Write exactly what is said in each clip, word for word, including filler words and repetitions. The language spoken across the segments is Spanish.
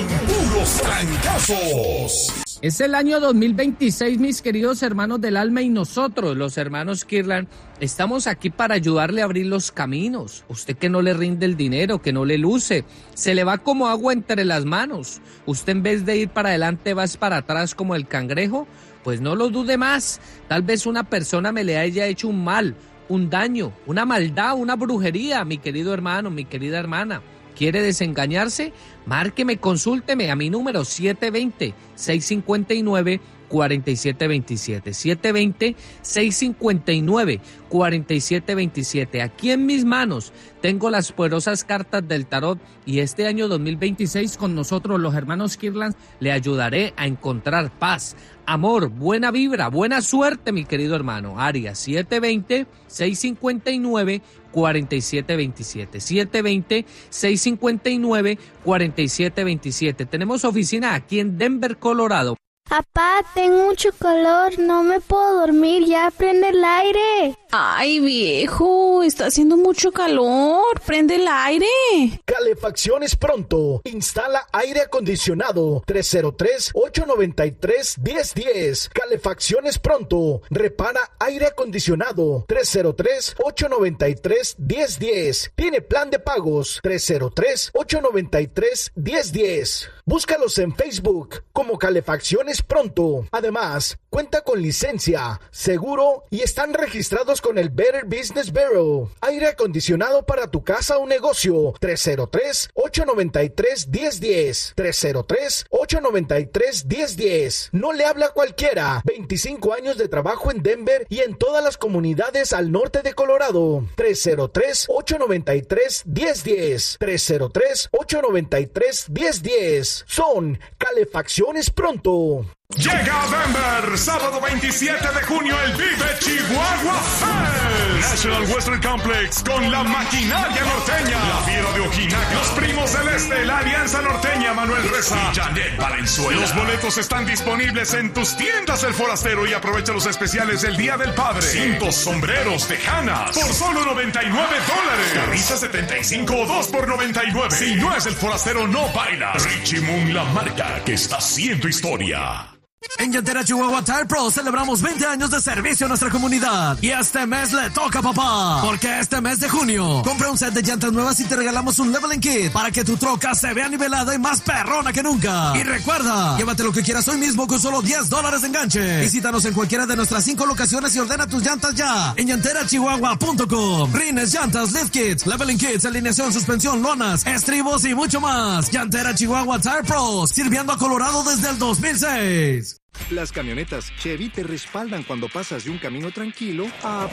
puros trancazos. Es el año dos mil veintiséis, mis queridos hermanos del alma, y nosotros, los hermanos Kirtland, estamos aquí para ayudarle a abrir los caminos. Usted que no le rinde el dinero, que no le luce, se le va como agua entre las manos. Usted en vez de ir para adelante va para atrás como el cangrejo. Pues no lo dude más. Tal vez una persona me le haya hecho un mal, un daño, una maldad, una brujería, mi querido hermano, mi querida hermana. ¿Quiere desengañarse? Márqueme, consúlteme a mi número siete dos cero, seis cinco nueve, cuatro siete dos siete. siete dos cero, seis cinco nueve, cuatro siete dos siete. Aquí en mis manos tengo las poderosas cartas del tarot y este año dos mil veintiséis con nosotros, los hermanos Kirtland, le ayudaré a encontrar paz, amor, buena vibra, buena suerte, mi querido hermano. Área siete dos cero, seis cinco nueve, cuatro siete dos siete. siete dos cero, seis cinco nueve, cuatro siete dos siete. Tenemos oficina aquí en Denver, Colorado. Papá, tengo mucho calor, no me puedo dormir, ya prende el aire. Ay, viejo, está haciendo mucho calor, prende el aire. Calefacciones Pronto, instala aire acondicionado, tres cero tres, ocho nueve tres, uno cero uno cero. Calefacciones Pronto, repara aire acondicionado, tres cero tres, ocho nueve tres, uno cero uno cero. Tiene plan de pagos, tres cero tres, ocho nueve tres, uno cero uno cero. Búscalos en Facebook como Calefacciones Pronto. Además, cuenta con licencia, seguro y están registrados con el Better Business Bureau. Aire acondicionado para tu casa o negocio, tres cero tres, ocho nueve tres, uno cero uno cero. tres cero tres, ocho nueve tres, uno cero uno cero. No le habla cualquiera. veinticinco años de trabajo en Denver y en todas las comunidades al norte de Colorado. tres cero tres, ocho nueve tres, uno cero uno cero. tres cero tres, ocho nueve tres, uno cero uno cero. Son Calefacciones Pronto. Llega a Denver, sábado veintisiete de junio, el Vive Chihuahua Fest. National Western Complex con la maquinaria norteña, la Fiera de Ojinaga, los Primos del Este, la Alianza Norteña, Manuel Reza y Janet Valenzuela. Los boletos están disponibles en tus tiendas El Forastero y aprovecha los especiales del Día del Padre. Cintos, sombreros, tejanas, por solo noventa y nueve dólares. Camisa setenta y cinco o dos por noventa y nueve. Si no es El Forastero, no bailas. Richie Moon, la marca que está haciendo historia. En Llantera Chihuahua Tire Pro celebramos veinte años de servicio a nuestra comunidad. Y este mes le toca a papá. Porque este mes de junio, compra un set de llantas nuevas y te regalamos un leveling kit para que tu troca se vea nivelada y más perrona que nunca. Y recuerda, llévate lo que quieras hoy mismo con solo diez dólares de enganche. Visítanos en cualquiera de nuestras cinco locaciones y ordena tus llantas ya en llantera chihuahua punto com. Rines, llantas, lift kits, leveling kits, alineación, suspensión, lonas, estribos y mucho más. Llantera Chihuahua Tire Pro, sirviendo a Colorado desde el dos mil seis. Las camionetas Chevy te respaldan cuando pasas de un camino tranquilo a...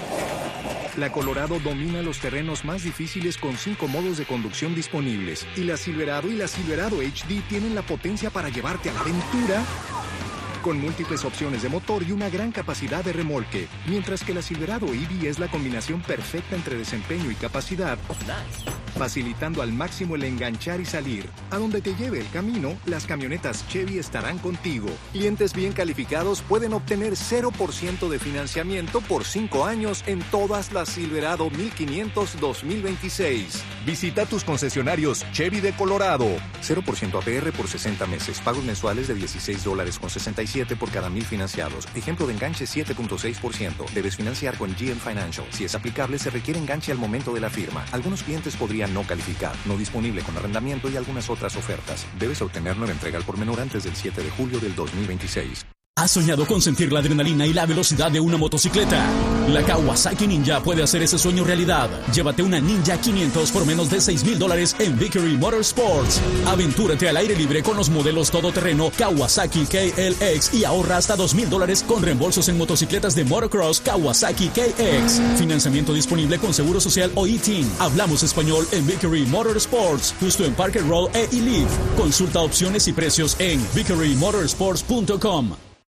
La Colorado domina los terrenos más difíciles con cinco modos de conducción disponibles. Y la Silverado y la Silverado H D tienen la potencia para llevarte a la aventura con múltiples opciones de motor y una gran capacidad de remolque. Mientras que la Silverado E V es la combinación perfecta entre desempeño y capacidad, facilitando al máximo el enganchar y salir. A donde te lleve el camino, las camionetas Chevy estarán contigo. Clientes bien calificados pueden obtener cero por ciento de financiamiento por cinco años en todas las Silverado mil quinientos dos mil veintiséis. Visita tus concesionarios Chevy de Colorado. cero por ciento A P R por sesenta meses. Pagos mensuales de dieciséis dólares con sesenta y siete por cada mil financiados. Ejemplo de enganche siete punto seis por ciento. Debes financiar con G M Financial. Si es aplicable, se requiere enganche al momento de la firma. Algunos clientes podrían no calificar. No disponible con arrendamiento y algunas otras ofertas. Debes obtener nueva entrega al por menor antes del siete de julio del dos mil veintiséis. ¿Has soñado con sentir la adrenalina y la velocidad de una motocicleta? La Kawasaki Ninja puede hacer ese sueño realidad. Llévate una Ninja quinientos por menos de seis mil dólares en Vickery Motorsports. Aventúrate al aire libre con los modelos todoterreno Kawasaki K L X y ahorra hasta dos mil dólares con reembolsos en motocicletas de motocross Kawasaki K X. Financiamiento disponible con Seguro Social o I T I N. Hablamos español en Vickery Motorsports, justo en Parker Road e Leaf. Consulta opciones y precios en vickery motorsports punto com.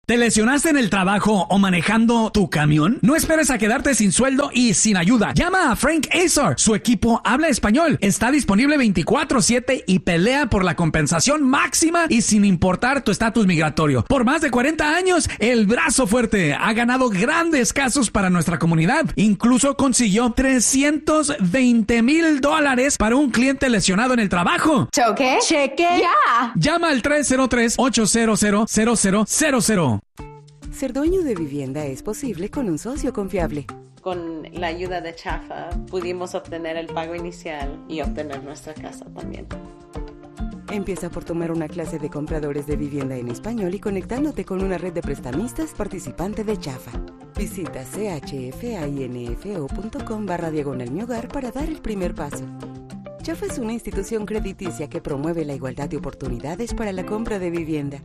¿Te lesionaste en el trabajo o manejando tu camión? No esperes a quedarte sin sueldo y sin ayuda. Llama a Frank Azar. Su equipo habla español, está disponible veinticuatro siete y pelea por la compensación máxima y sin importar tu estatus migratorio. Por más de cuarenta años, el brazo fuerte ha ganado grandes casos para nuestra comunidad. Incluso consiguió trescientos veinte mil dólares para un cliente lesionado en el trabajo. ¿Choque? ¿Cheque? ¡Ya! Llama al tres cero tres, ocho cero cero, cero cero cero cero. Ser dueño de vivienda es posible con un socio confiable. Con la ayuda de Chafa pudimos obtener el pago inicial y obtener nuestra casa también. Empieza por tomar una clase de compradores de vivienda en español y conectándote con una red de prestamistas participante de Chafa. Visita chfainfo.com barra diagonal mi hogar para dar el primer paso. Chafa es una institución crediticia que promueve la igualdad de oportunidades para la compra de vivienda.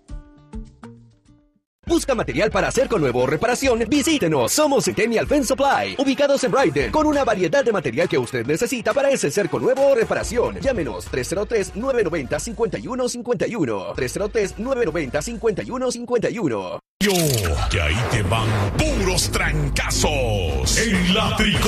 ¿Busca material para hacer con nuevo o reparación? Visítenos. Somos Centennial Fence Supply, ubicados en Brighton, con una variedad de material que usted necesita para ese cerco nuevo o reparación. Llámenos tres cero tres, nueve nueve cero, cinco uno cinco uno. tres cero tres, nueve nueve cero, cinco uno cinco uno. Yo, que ahí te van puros trancazos en la tricota.